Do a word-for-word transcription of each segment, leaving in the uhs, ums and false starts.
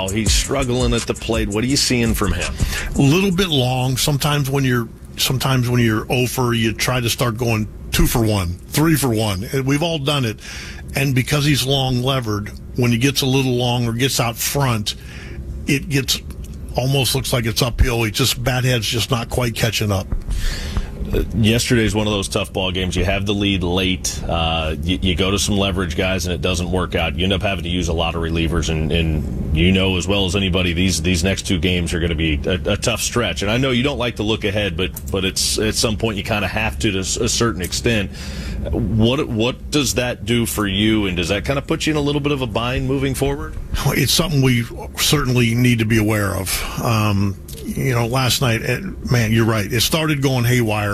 He's struggling at the plate. What are you seeing from him? A little bit long. Sometimes when you're sometimes when you're oh for, you try to start going two for one, three for one. We've all done it. And because he's long levered, when he gets a little long or gets out front, it gets almost looks like it's uphill. He just bat head's just not quite catching up. Uh, yesterday's one of those tough ball games. You have the lead late. Uh, you, you go to some leverage guys, and it doesn't work out. You end up having to use a lot of relievers, and, and you know as well as anybody, these these next two games are going to be a, a tough stretch. And I know you don't like to look ahead, but but it's at some point you kind of have to to a certain extent. What what does that do for you, and does that kind of put you in a little bit of a bind moving forward? It's something we certainly need to be aware of. Um, you know, last night, man, you're right. It started going haywire,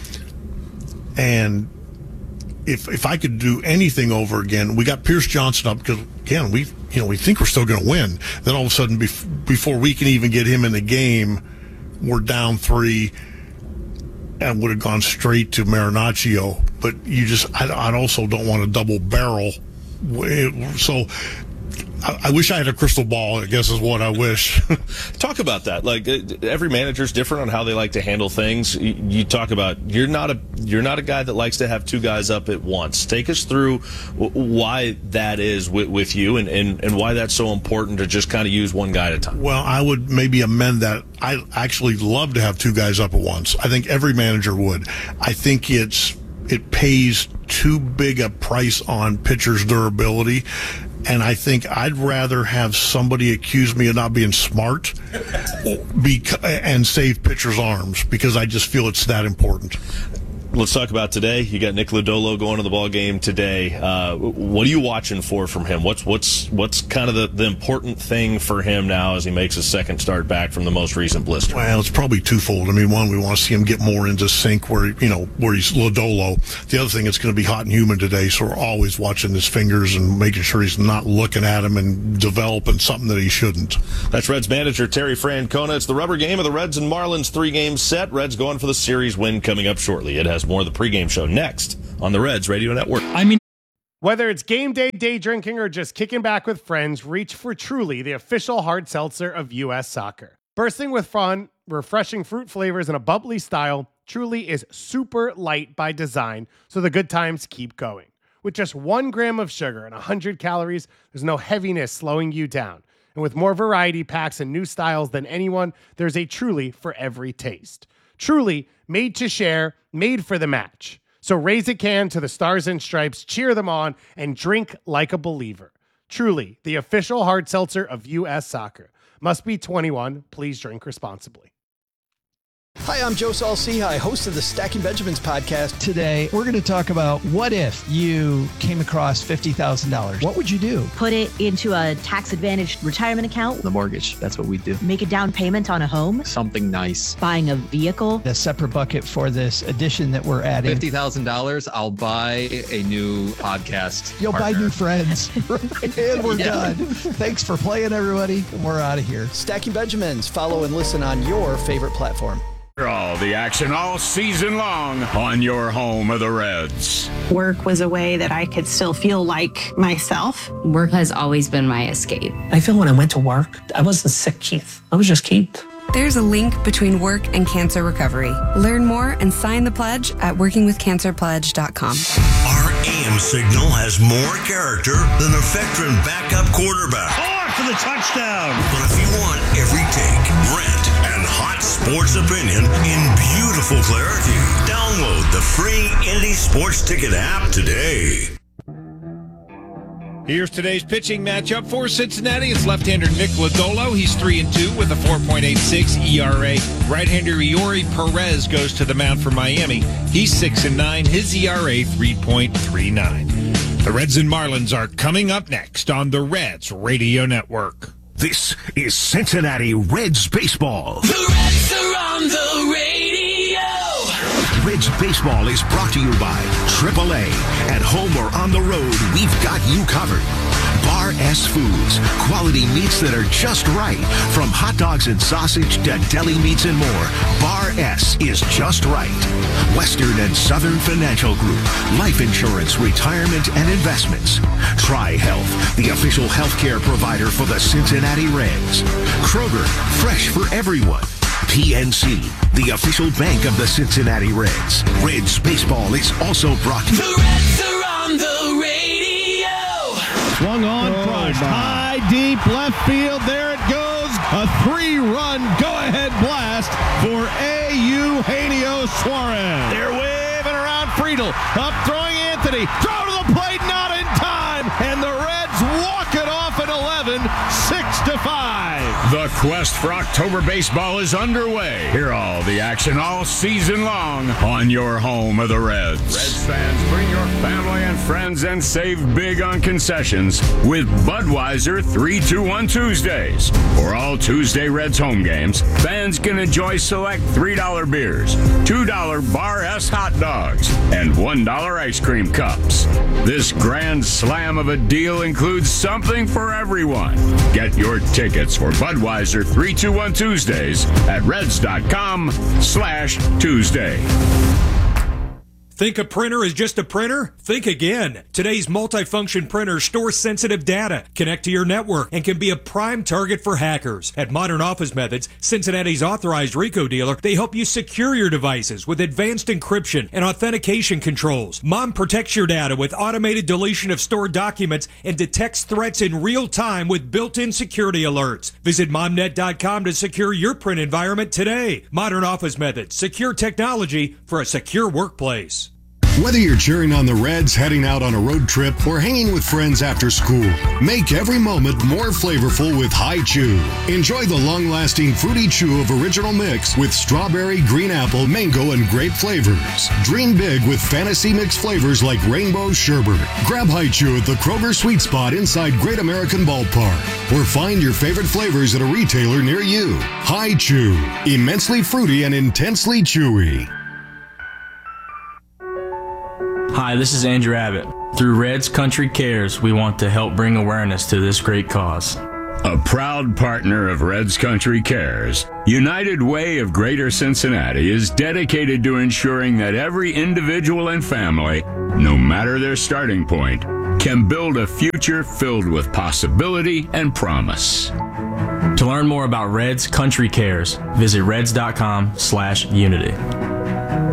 and if if I could do anything over again, we got Pierce Johnson up because again, we you know we think we're still going to win. Then all of a sudden, bef- before we can even get him in the game, we're down three. And would have gone straight to Marinaccio, but you just, I, I also don't want to double barrel. So I, I wish I had a crystal ball, I guess is what I wish. Talk about that. Like every manager's different on how they like to handle things. You, you talk about you're not a you're not a guy that likes to have two guys up at once. Take us through why that is with, with you and, and, and why that's so important to just kind of use one guy at a time. Well, I would maybe amend that. I actually love to have two guys up at once. I think every manager would. I think it's it pays too big a price on pitchers' durability. And I think I'd rather have somebody accuse me of not being smart beca- and save pitchers' arms because I just feel it's that important. Let's talk about today. You got Nick Lodolo going to the ball game today. Uh, what are you watching for from him? What's what's what's kind of the, the important thing for him now as he makes his second start back from the most recent blister? Well, it's probably twofold. I mean, one, we want to see him get more into sync where you know where he's Lodolo. The other thing, it's going to be hot and humid today, so we're always watching his fingers and making sure he's not looking at him and developing something that he shouldn't. That's Reds manager Terry Francona. It's the rubber game of the Reds and Marlins three-game set. Reds going for the series win coming up shortly. It has more of the pregame show next on the Reds Radio Network. I mean, whether it's game day, day drinking, or just kicking back with friends, reach for Truly, the official hard seltzer of U S Soccer. Bursting with fun, refreshing fruit flavors, and a bubbly style, Truly is super light by design, so the good times keep going. With just one gram of sugar and one hundred calories, there's no heaviness slowing you down. And with more variety packs and new styles than anyone, there's a Truly for every taste. Truly, made to share, made for the match. So raise a can to the Stars and Stripes, cheer them on, and drink like a believer. Truly, the official hard seltzer of U S Soccer. Must be twenty-one. Please drink responsibly. Hi, I'm Joe Saul-Sehy, host of the Stacking Benjamins podcast. Today, we're going to talk about what if you came across fifty thousand dollars. What would you do? Put it into a tax-advantaged retirement account. The mortgage, that's what we do. Make a down payment on a home. Something nice. Buying a vehicle. A separate bucket for this addition that we're adding. fifty thousand dollars, I'll buy a new podcast You'll partner. buy new friends. And we're Yeah. done. Thanks for playing, everybody. We're out of here. Stacking Benjamins. Follow and listen on your favorite platform. All the action all season long on your home of the Reds. Work was a way that I could still feel like myself. Work has always been my escape. I feel when I went to work, I wasn't sick, Keith. I was just Keith. There's a link between work and cancer recovery. Learn more and sign the pledge at working with cancer pledge dot com. Our A M signal has more character than a veteran backup quarterback. Oh, for the touchdown! But if you want every take, rant, and hot sports opinion in beautiful clarity, download the free Indy Sports Ticket app today. Here's today's pitching matchup for Cincinnati. It's left-hander Nick Lodolo. He's three and two with a four point eight six E R A. Right-hander Yori Perez goes to the mound for Miami. He's six and nine. His E R A three point three nine. The Reds and Marlins are coming up next on the Reds Radio Network. This is Cincinnati Reds baseball. The Reds are on the radio. Reds baseball is brought to you by triple A. At home or on the road, we've got you covered. Bar Bar S Foods. Quality meats that are just right. From hot dogs and sausage to deli meats and more, Bar S is just right. Western and Southern Financial Group. Life insurance, retirement, and investments. Tri-Health, the official healthcare provider for the Cincinnati Reds. Kroger, fresh for everyone. P N C, the official bank of the Cincinnati Reds. Reds baseball is also brought to you. The Reds are on the radio. Swung on, Oh, crushed. my. High, deep, left field. There it goes. A three-run go-ahead blast for Eugenio Suarez. They're waving around Friedel. Up throwing Anthony. Throw to the plate, not in time. And the Reds walk it off at eleven, six to five. The quest for October baseball is underway. Hear all the action all season long on your home of the Reds. Reds fans, bring your family and friends and save big on concessions with Budweiser three two one Tuesdays. For all Tuesday Reds home games, fans can enjoy select three dollar beers, two dollar Bar S hot dogs, and one dollar ice cream cups. This grand slam of a deal includes something for everyone. Get your tickets for Budweiser three two one Tuesdays at reds.com slash Tuesday. Think a printer is just a printer? Think again. Today's multifunction printers store sensitive data, connect to your network, and can be a prime target for hackers. At Modern Office Methods, Cincinnati's authorized RICO dealer, they help you secure your devices with advanced encryption and authentication controls. Mom protects your data with automated deletion of stored documents and detects threats in real time with built-in security alerts. Visit momnet dot com to secure your print environment today. Modern Office Methods, secure technology for a secure workplace. Whether you're cheering on the Reds, heading out on a road trip, or hanging with friends after school, make every moment more flavorful with High Chew. Enjoy the long-lasting fruity chew of original mix with strawberry, green apple, mango, and grape flavors. Dream big with fantasy mix flavors like rainbow sherbet. Grab High Chew at the Kroger Sweet Spot inside Great American Ballpark, or find your favorite flavors at a retailer near you. High Chew, immensely fruity and intensely chewy. Hi, this is Andrew Abbott. Through Reds Country Cares, we want to help bring awareness to this great cause. A proud partner of Reds Country Cares, United Way of Greater Cincinnati is dedicated to ensuring that every individual and family, no matter their starting point, can build a future filled with possibility and promise. To learn more about Reds Country Cares, visit reds dot com slash unity.